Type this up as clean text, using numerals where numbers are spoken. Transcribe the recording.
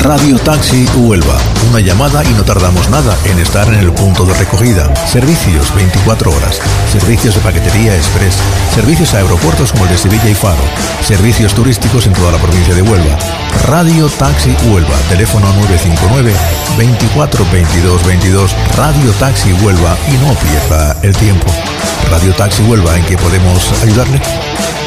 Radio Taxi Huelva. Una llamada y no tardamos nada en estar en el punto de recogida. Servicios 24 horas. Servicios de paquetería express. Servicios a aeropuertos como el de Sevilla y Faro. Servicios turísticos en toda la provincia de Huelva. Radio Taxi Huelva. Teléfono 959 24 22 22. Radio Taxi Huelva, y no pierda el tiempo. Radio Taxi Huelva, ¿en qué podemos ayudarle?